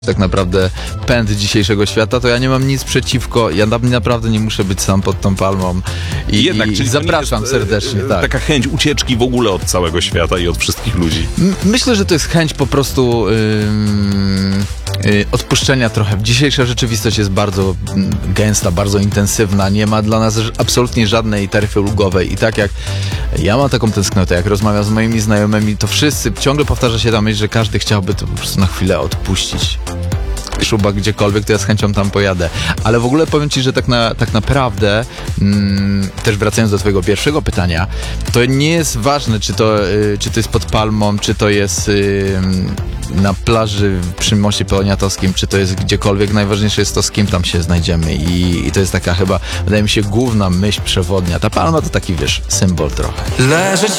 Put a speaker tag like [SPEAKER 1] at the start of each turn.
[SPEAKER 1] tak naprawdę pęd dzisiejszego świata, to ja nie mam nic przeciwko, ja naprawdę nie muszę być sam pod tą palmą i
[SPEAKER 2] czyli to
[SPEAKER 1] zapraszam
[SPEAKER 2] nie jest,
[SPEAKER 1] serdecznie. Tak.
[SPEAKER 2] Taka chęć ucieczki w ogóle od całego świata i od wszystkich ludzi.
[SPEAKER 1] Myślę, że to jest chęć po prostu odpuszczenia trochę. Dzisiejsza rzeczywistość jest bardzo gęsta, bardzo intensywna, nie ma dla nas absolutnie żadnej taryfy ulgowej i tak jak ja mam taką tęsknotę, jak rozmawiam z moimi znajomymi, to wszyscy, ciągle powtarza się ta myśl, że każdy chciałby to po prostu na chwilę odpuścić. Szuba gdziekolwiek, to ja z chęcią tam pojadę. Ale w ogóle powiem ci, że tak naprawdę, też wracając do twojego pierwszego pytania, to nie jest ważne, czy to jest pod palmą, czy to jest na plaży przy moście poniatowskim, czy to jest gdziekolwiek. Najważniejsze jest to, z kim tam się znajdziemy i to jest taka chyba, wydaje mi się, główna myśl przewodnia. Ta palma to taki, wiesz, symbol trochę.
[SPEAKER 3] Leżeć